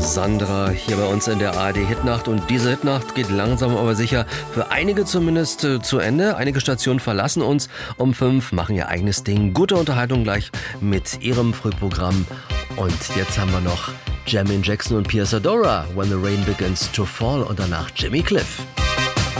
Sandra hier bei uns in der ARD Hitnacht, und diese Hitnacht geht langsam aber sicher für einige zumindest zu Ende. Einige Stationen verlassen uns um 5, machen ihr eigenes Ding. Gute Unterhaltung gleich mit ihrem Frühprogramm. Und jetzt haben wir noch Jermaine Jackson und Pia Zadora, When the Rain Begins to Fall, und danach Jimmy Cliff.